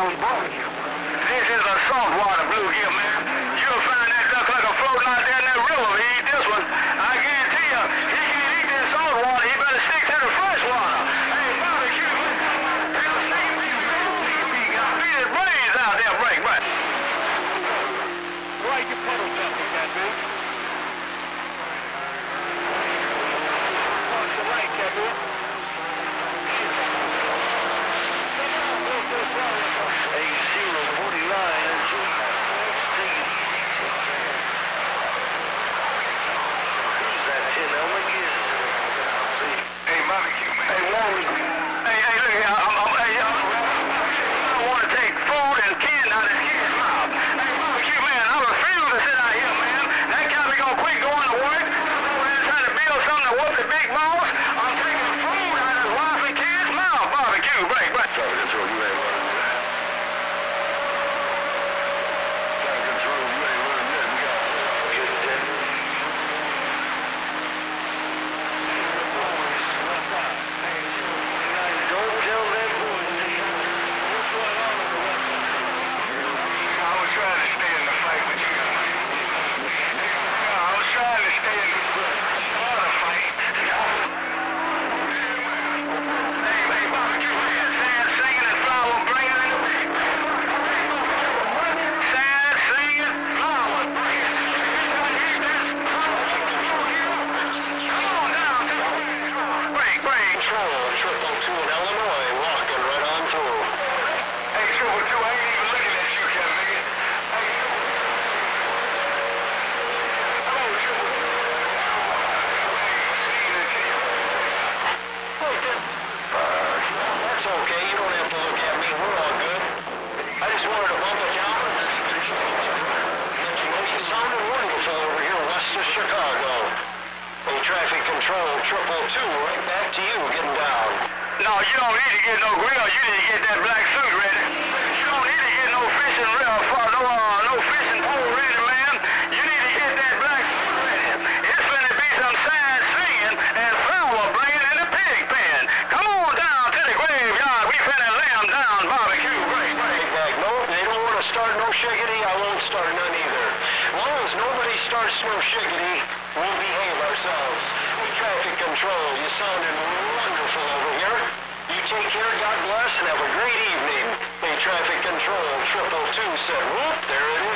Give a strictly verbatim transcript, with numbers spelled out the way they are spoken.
on barbecue. This is a saltwater bluegill, man. You'll find that duck like a floating out there in that river. He eat this one. I guarantee you, he can't eat this saltwater. He better stick to the freshwater. Hey, barbecue. Beat his brains out there, break, right? Why you puddle jumping that big? Watch the right, Kevin. No, you don't need to get no grill. You need to get that black suit ready. You don't need to get no fishing reel, no, uh, no fishing pole ready, man. You need to get that black suit ready. It's finna be some sad singing and flower bringing in the pig pen. Come on down to the graveyard. We finna lay 'em down, barbecue. Break, break. No, they don't want to start no shiggity. I won't start none either. As long as nobody starts no shiggity, we'll behave ourselves. Hey, traffic control, you sounded wonderful over here. You take care, God bless, and have a great evening. Hey, traffic control, triple two said, whoop, there it is.